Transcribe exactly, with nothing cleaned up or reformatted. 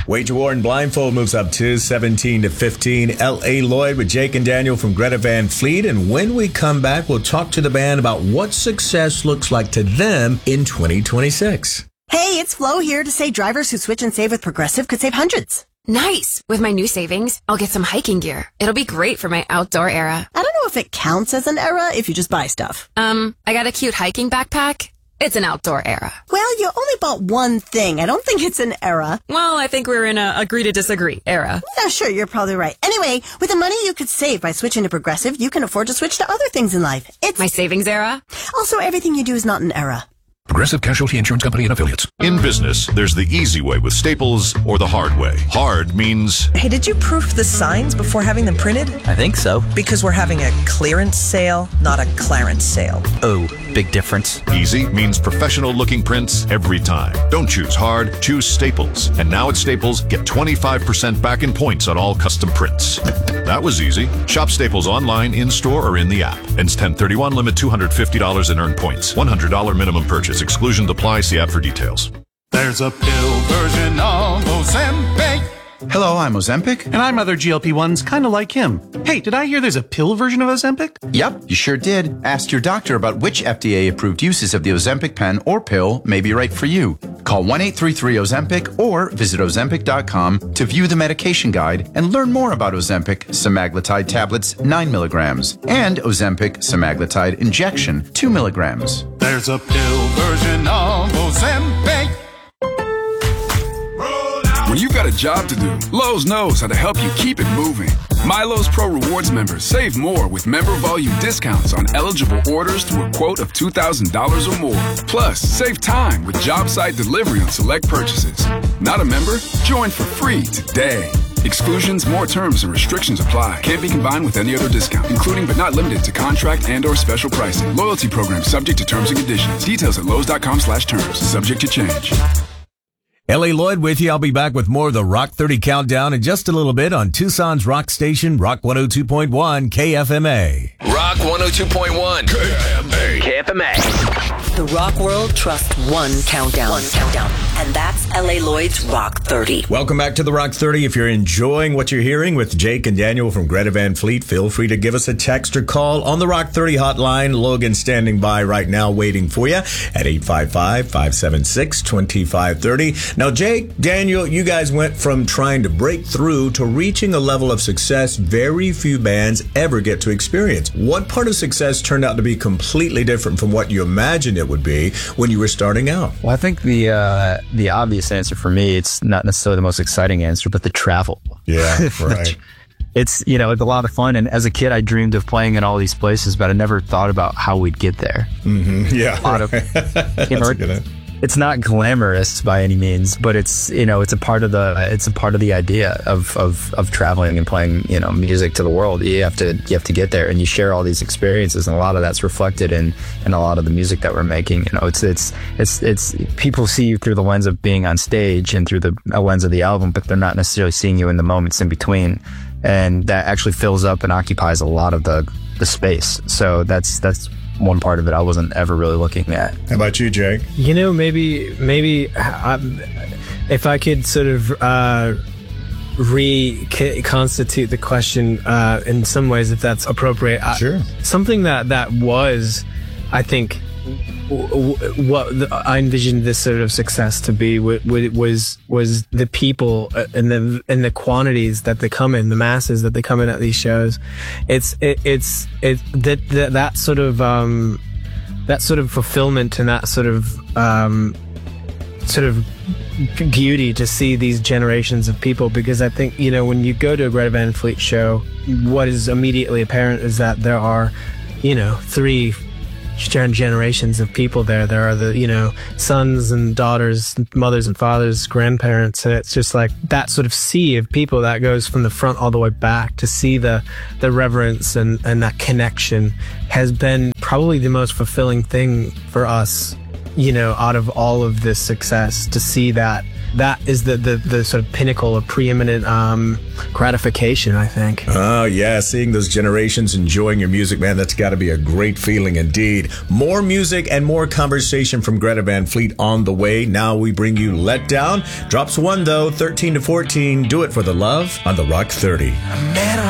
Wager War and Blindfold moves up to seventeen to fifteen. L A. Lloyd with Jake and Daniel from Greta Van Fleet. And when we come back, we'll talk to the band about what success looks like to them in twenty twenty-six. Hey, it's Flo here to say drivers who switch and save with Progressive could save hundreds. Nice. With my new savings, I'll get some hiking gear. It'll be great for my outdoor era. I don't know if it counts as an era if you just buy stuff. Um, I got a cute hiking backpack. It's an outdoor era. Well, you only bought one thing. I don't think it's an era. Well, I think we're in a agree to disagree era. Yeah, sure, you're probably right. Anyway, with the money you could save by switching to Progressive, you can afford to switch to other things in life. It's my savings era. Also, everything you do is not an era. Progressive Casualty Insurance Company and Affiliates. In business, there's the easy way with Staples or the hard way. Hard means... Hey, did you proof the signs before having them printed? I think so. Because we're having a clearance sale, not a clarence sale. Oh, big difference. Easy means professional-looking prints every time. Don't choose hard, choose Staples. And now at Staples, get twenty-five percent back in points on all custom prints. That was easy. Shop Staples online, in-store, or in the app. Ends ten thirty-one, limit two hundred fifty dollars in earned points. one hundred dollars minimum purchase. Exclusion applies. See app for details. There's a pill version of Ozempic. Hello, I'm Ozempic. And I'm other G L P ones kind of like him. Hey, did I hear there's a pill version of Ozempic? Yep, you sure did. Ask your doctor about which F D A-approved uses of the Ozempic pen or pill may be right for you. Call one eight three three Ozempic or visit Ozempic dot com to view the medication guide and learn more about Ozempic semaglutide tablets nine milligrams and Ozempic semaglutide injection two milligrams. There's a pill version of Ozempic. When you've got a job to do, Lowe's knows how to help you keep it moving. My Lowe's Pro Rewards members save more with member volume discounts on eligible orders through a quote of two thousand dollars or more. Plus, save time with job site delivery on select purchases. Not a member? Join for free today. Exclusions, more terms, and restrictions apply. Can't be combined with any other discount, including but not limited to contract and or special pricing. Loyalty program subject to terms and conditions. Details at lowes dot com slash terms. Subject to change. L A. Lloyd with you. I'll be back with more of the Rock thirty Countdown in just a little bit on Tucson's rock station, Rock one oh two point one K F M A. Rock one oh two point one K F M A. K F M A. The Rock World Trust One Countdown. One Countdown. And that's L A. Lloyd's Rock thirty. Welcome back to the Rock thirty. If you're enjoying what you're hearing with Jake and Daniel from Greta Van Fleet, feel free to give us a text or call on the Rock thirty hotline. Logan standing by right now waiting for you at eight five five, five seven six, two five three zero. Now, Jake, Daniel, you guys went from trying to break through to reaching a level of success very few bands ever get to experience. What part of success turned out to be completely different from what you imagined it would be when you were starting out? Well, I think the uh, the obvious answer for me, it's not necessarily the most exciting answer, but the travel. Yeah, right. It's, you know, it's a lot of fun. And as a kid, I dreamed of playing in all these places, but I never thought about how we'd get there. Mm-hmm. Yeah. A lot of, you know, it, it's not glamorous by any means, but it's, you know, it's a part of the, it's a part of the idea of, of, of traveling and playing, you know, music to the world. You have to, you have to get there and you share all these experiences, and a lot of that's reflected in, in a lot of the music that we're making. You know, it's, it's, it's, it's, people see you through the lens of being on stage and through the lens of the album, but they're not necessarily seeing you in the moments in between. And that actually fills up and occupies a lot of the, the space. So that's, that's, one part of it I wasn't ever really looking at. How about you, Jake? You know, maybe maybe I'm, if I could sort of uh, reconstitute the question uh, in some ways, if that's appropriate. Sure. I, something that that was, I think, w- w- what the, I envisioned this sort of success to be w- w- was was the people and the and the quantities that they come in, the masses that they come in at these shows. It's it, it's it that that, that sort of um, that sort of fulfillment and that sort of um, sort of beauty to see these generations of people, because I think, you know, when you go to a Greta Van Fleet show, what is immediately apparent is that there are, you know, three generations of people there. There are the, you know, sons and daughters, mothers and fathers, grandparents, and it's just like that sort of sea of people that goes from the front all the way back. To see the the reverence and, and that connection has been probably the most fulfilling thing for us, you know, out of all of this success, to see that that is the, the, the sort of pinnacle of preeminent um, gratification, I think. Oh, yeah. Seeing those generations enjoying your music, man, that's got to be a great feeling indeed. More music and more conversation from Greta Van Fleet on the way. Now we bring you Let Down. Drops one, though, thirteen to fourteen. Do It for the Love on the Rock thirty.